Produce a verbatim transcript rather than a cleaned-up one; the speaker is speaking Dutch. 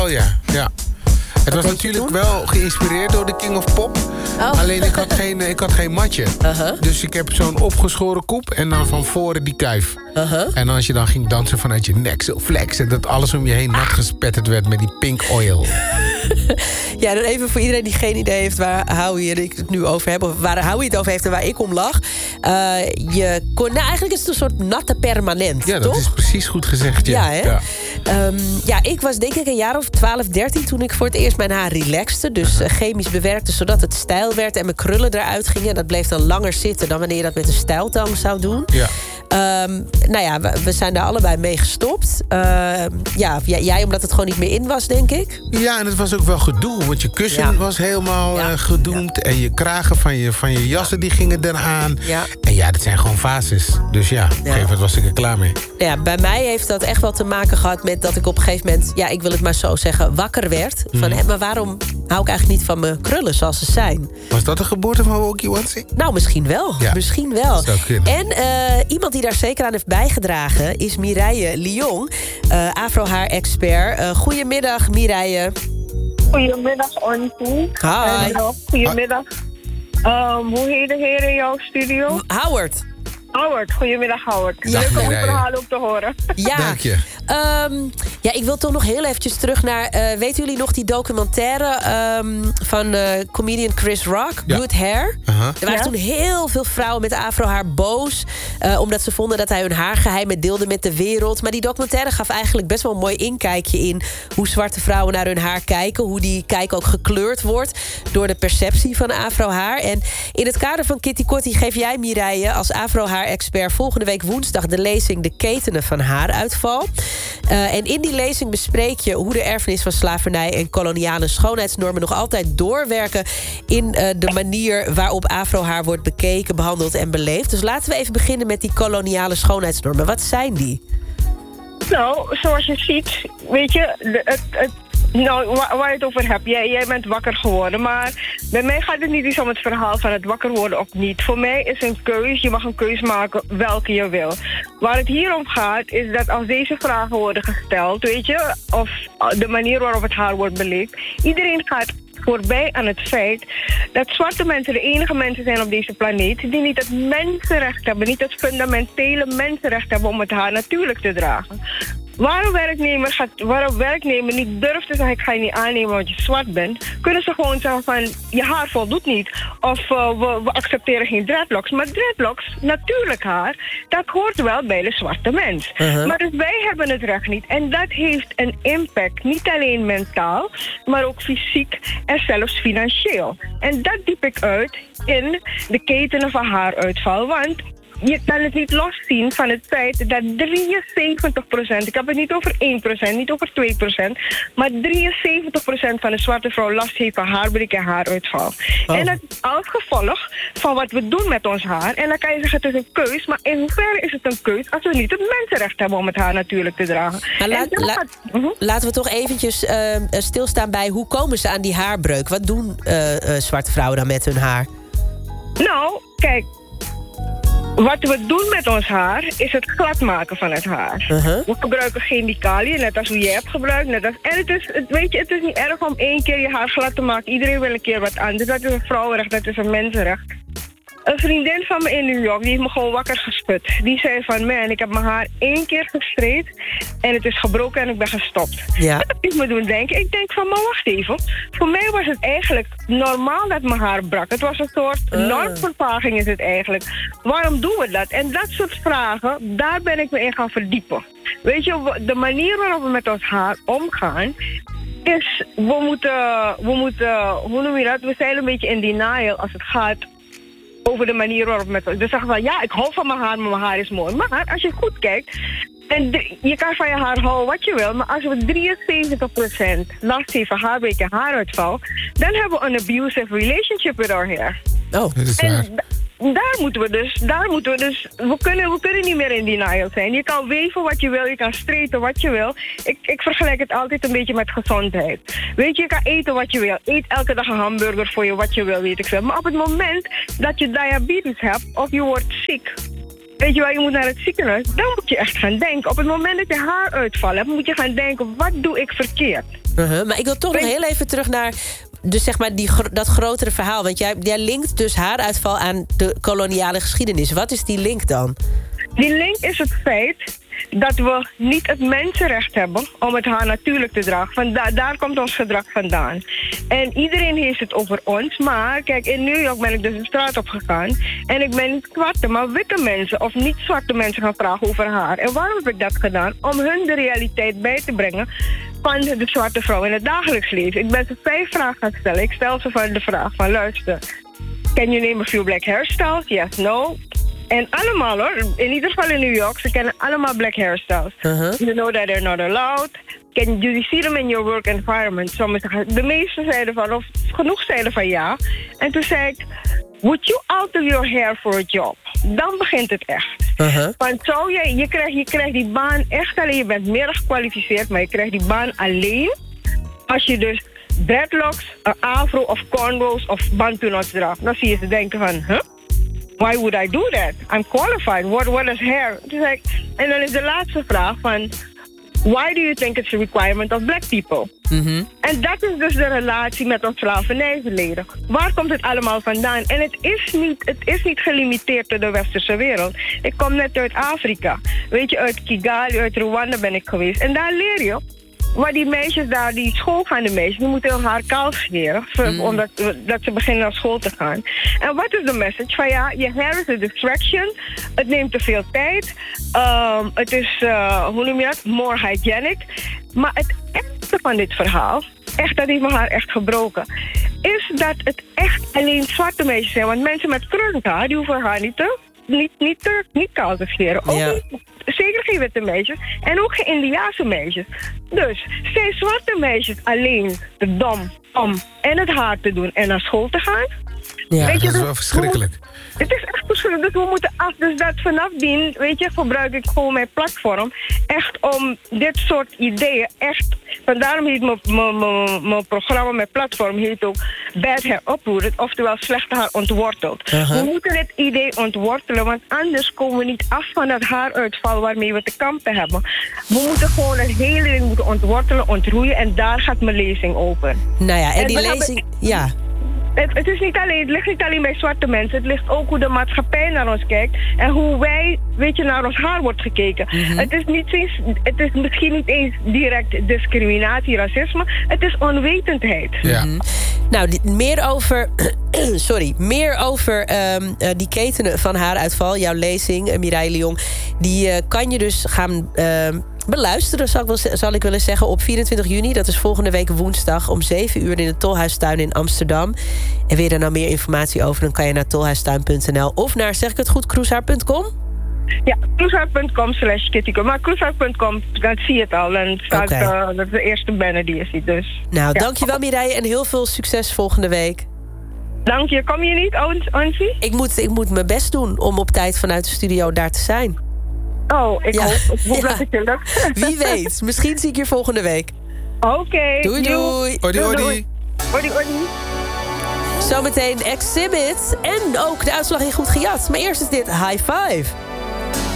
Oh ja, ja. Het was natuurlijk wel geïnspireerd door de King of Pop. Oh. Alleen ik had geen, ik had geen matje. Uh-huh. Dus ik heb zo'n opgeschoren koep en dan van voren die kuif. Uh-huh. En als je dan ging dansen vanuit je nek zo flex... en dat alles om je heen nat gespetterd werd met die pink oil. Ja, dan even voor iedereen die geen idee heeft waar Howie en ik het nu over hebben... of waar Howie het over heeft en waar ik om lag. Uh, je kon, nou, eigenlijk is het een soort natte permanent, ja, dat toch? is precies goed gezegd, ja. Ja, hè? Ja. Um, ja, ik was denk ik een jaar of twaalf, dertien... toen ik voor het eerst mijn haar relaxte. Dus uh, chemisch bewerkte, zodat het stijl werd... en mijn krullen eruit gingen. Dat bleef dan langer zitten dan wanneer je dat met een stijltang zou doen. Ja. Um, nou ja, we, we zijn daar allebei mee gestopt. Uh, ja, jij omdat het gewoon niet meer in was, denk ik. Ja, en het was ook wel gedoe. Want je kussen ja. was helemaal ja. uh, gedoemd. Ja. En je kragen van je, van je jassen die gingen eraan. Ja. En ja, dat zijn gewoon fases. Dus ja, op een gegeven moment was ik er klaar mee. Ja, bij mij heeft dat echt wel te maken gehad met dat ik op een gegeven moment... ja, ik wil het maar zo zeggen, wakker werd. Van, mm. hé, maar waarom hou ik eigenlijk niet van mijn krullen zoals ze zijn? Was dat de geboorte van Woki Watsi? Nou, misschien wel. Ja. Misschien wel. En uh, iemand die daar zeker aan heeft bijgedragen is Mireille Lyon, uh, afro-haar-expert. Uh, goedemiddag, Mireille. Goedemiddag, Ontie. Hi. En, uh, goedemiddag. Um, hoe heet de heer in jouw studio? Howard. Howard, goedemiddag Howard. Dag, leuk om het verhaal ook te horen. Ja. Dank je. Um, ja, ik wil toch nog heel eventjes terug naar... Uh, weten jullie nog die documentaire um, van uh, comedian Chris Rock? Ja. Good Hair. Uh-huh. Er waren ja. toen heel veel vrouwen met afrohaar boos... Uh, omdat ze vonden dat hij hun haargeheimen deelde met de wereld. Maar die documentaire gaf eigenlijk best wel een mooi inkijkje in... hoe zwarte vrouwen naar hun haar kijken. Hoe die kijk ook gekleurd wordt door de perceptie van afrohaar. En in het kader van Kitty Kotti geef jij, Mireille, als afrohaar-expert... volgende week woensdag de lezing De Ketenen van Haaruitval. Uh, en in die lezing bespreek je hoe de erfenis van slavernij... en koloniale schoonheidsnormen nog altijd doorwerken... in uh, de manier waarop afrohaar wordt bekeken, behandeld en beleefd. Dus laten we even beginnen met die koloniale schoonheidsnormen. Wat zijn die? Nou, zoals je ziet, weet je... Het, het, nou, waar, waar je het over hebt, jij, jij bent wakker geworden. Maar bij mij gaat het niet eens om het verhaal van het wakker worden of niet. Voor mij is een keus, je mag een keus maken welke je wil. Waar het hier om gaat, is dat als deze vragen worden gesteld, weet je... of de manier waarop het haar wordt beleefd... iedereen gaat voorbij aan het feit dat zwarte mensen de enige mensen zijn op deze planeet... die niet het mensenrecht hebben, niet het fundamentele mensenrecht hebben... om het haar natuurlijk te dragen. Waarom werknemer, gaat, waarom werknemer niet durft te zeggen... ik ga je niet aannemen want je zwart bent... kunnen ze gewoon zeggen van je haar voldoet niet. Of uh, we, we accepteren geen dreadlocks. Maar dreadlocks, natuurlijk haar... dat hoort wel bij de zwarte mens. Uh-huh. Maar dus wij hebben het recht niet. En dat heeft een impact. Niet alleen mentaal, maar ook fysiek en zelfs financieel. En dat diep ik uit in de ketenen van haaruitval. Want... je kan het niet loszien van het feit dat drieënzeventig procent... ik heb het niet over één procent, niet over twee procent... maar drieënzeventig procent van de zwarte vrouw last heeft van haarbreek en haaruitval. Oh. En dat is als gevolg van wat we doen met ons haar. En dan kan je zeggen het is een keus, maar in hoeverre is het een keus... als we niet het mensenrecht hebben om het haar natuurlijk te dragen. Maar laat, la, gaat, uh-huh. Laten we toch eventjes uh, stilstaan bij hoe komen ze aan die haarbreuk? Wat doen uh, uh, zwarte vrouwen dan met hun haar? Nou, kijk... wat we doen met ons haar, is het glad maken van het haar. Uh-huh. We gebruiken chemicaliën, net als hoe jij hebt gebruikt. Net als, en het is, het, weet je, het is niet erg om één keer je haar glad te maken. Iedereen wil een keer wat anders. Dat is een vrouwenrecht, dat is een mensenrecht. Een vriendin van me in New York, die heeft me gewoon wakker geschud. Die zei van, man, ik heb mijn haar één keer gestreed... en het is gebroken en ik ben gestopt. Ja. Dat heeft me doen denken. Ik denk van, maar wacht even. Voor mij was het eigenlijk normaal dat mijn haar brak. Het was een soort uh. normvervaging is het eigenlijk. Waarom doen we dat? En dat soort vragen, daar ben ik me in gaan verdiepen. Weet je, de manier waarop we met ons haar omgaan... is, we moeten, we moeten, hoe noem je dat? We zijn een beetje in denial als het gaat... over de manier waarop met... Dus zeggen van, ja, ik hou van mijn haar, maar mijn haar is mooi. Maar als je goed kijkt... en de, je kan van je haar houden wat je wil... maar als we drieënzeventig procent last heeft van haarbreek en haaruitval... dan hebben we een abusive relationship with our hair. Oh, dat is waar. Daar moeten we dus, daar moeten we dus, we kunnen, we kunnen niet meer in denial zijn. Je kan weven wat je wil, je kan streten wat je wil. Ik, ik vergelijk het altijd een beetje met gezondheid. Weet je, je kan eten wat je wil. Eet elke dag een hamburger voor je wat je wil, weet ik veel. Maar op het moment dat je diabetes hebt of je wordt ziek... weet je wel, je moet naar het ziekenhuis, dan moet je echt gaan denken. Op het moment dat je haaruitval hebt, moet je gaan denken, wat doe ik verkeerd? Uh-huh. Maar ik wil toch nog heel even terug naar... Dus zeg maar die, dat grotere verhaal. Want jij, jij linkt dus haaruitval aan de koloniale geschiedenis. Wat is die link dan? Die link is het feit dat we niet het mensenrecht hebben om het haar natuurlijk te dragen. Van da- daar komt ons gedrag vandaan. En iedereen heeft het over ons. Maar kijk, in New York ben ik dus de straat op gegaan. En ik ben niet zwarte, maar witte mensen of niet zwarte mensen gaan vragen over haar. En waarom heb ik dat gedaan? Om hun de realiteit bij te brengen van de zwarte vrouw in het dagelijks leven. Ik ben ze vijf vragen gaan stellen. Ik stel ze van de vraag van luister. Can you name a few black hairstyles? Yes, no. En allemaal hoor, in ieder geval in New York, ze kennen allemaal black hairstyles. Uh-huh. You know that they're not allowed. Can you see them in your work environment? Sommigen, de meeste zeiden van, of genoeg zeiden van ja. En toen zei ik, would you alter your hair for a job? Dan begint het echt. Uh-huh. Want zo, je, je, krijgt, je krijgt die baan echt alleen, je bent meer gekwalificeerd, maar je krijgt die baan alleen als je dus dreadlocks, een afro of cornrows of bantu-knots draagt. Dan zie je ze denken van, huh? Why would I do that? I'm qualified. What, what is hair? Like, en dan is de laatste vraag van... Why do you think it's a requirement of black people? Mm-hmm. En dat is dus de relatie met ons slavernijverleden. Waar komt het allemaal vandaan? En het is, niet, het is niet gelimiteerd tot de westerse wereld. Ik kom net uit Afrika. Weet je, uit Kigali, uit Rwanda ben ik geweest. En daar leer je... Maar die meisjes daar, die schoolgaande meisjes, die moeten hun haar kaal scheren. Mm. Omdat dat ze beginnen naar school te gaan. En wat is de message? Van ja, je hair is a distraction. Het neemt te veel tijd. Um, het is, uh, hoe noem je dat? More hygienic. Maar het echte van dit verhaal, echt, dat heeft mijn haar echt gebroken, is dat het echt alleen zwarte meisjes zijn. Want mensen met krullend haar, die hoeven haar niet te... Niet, niet, te, niet kaal te scheren. Ook ja. niet, zeker geen witte meisjes. En ook geen Indiase meisjes. Dus zijn zwarte meisjes alleen te dom om en het haar te doen en naar school te gaan. Ja, weet je, dat is wel verschrikkelijk. We, het is echt verschrikkelijk. Dus we moeten af. Dus dat vanaf die, weet je, gebruik ik gewoon mijn platform. Echt om dit soort ideeën echt... Vandaarom heet mijn programma, mijn platform, heet ook Bad Hair Uprooted. Oftewel slechte haar ontworteld. Uh-huh. We moeten het idee ontwortelen, want anders komen we niet af van dat haaruitval waarmee we te kampen hebben. We moeten gewoon het hele ding moeten ontwortelen, ontroeien en daar gaat mijn lezing over. Nou ja, en, en die lezing... Hebben, ja. Het, het, is niet alleen, het ligt niet alleen bij zwarte mensen. Het ligt ook hoe de maatschappij naar ons kijkt. En hoe wij, weet je, naar ons haar wordt gekeken. Mm-hmm. Het is niet eens, het is misschien niet eens direct discriminatie, racisme. Het is onwetendheid. Ja. Mm-hmm. Nou, die, meer over... sorry. Meer over um, uh, die ketenen van haaruitval. Jouw lezing, uh, Mireille Leong. Die uh, kan je dus gaan... Uh, beluisteren, zal ik, wel, zal ik willen zeggen, op vierentwintig juni. Dat is volgende week woensdag om zeven uur in de Tolhuistuin in Amsterdam. En wil je daar nou meer informatie over, dan kan je naar tolhuistuin punt n l of naar, zeg ik het goed, kroeshaar punt com? Ja, kroeshaar punt com slash kittyco. Maar kroeshaar punt com, dan zie je het al. En het staat, okay. uh, dat is de eerste banner die je ziet. Dus. Nou, ja. Dankjewel Mireille en heel veel succes volgende week. Dank je. Kom je niet, Ansie? Ik moet, ik moet mijn best doen om op tijd vanuit de studio daar te zijn. Oh, ik ja. hoop, ik hoop ja. dat het je lukt. Wie weet. Misschien zie ik je volgende week. Oké. Okay. Doei, doei. Odi, odi. Odi, odi. Zometeen Exhibit. En ook de uitslag in Goed Gejat. Maar eerst is dit High Five.